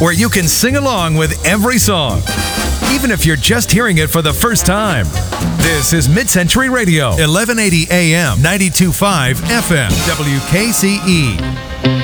where you can sing along with every song, even if you're just hearing it for the first time. This is Mid-Century Radio, 1180 AM, 92.5 FM, WKCE.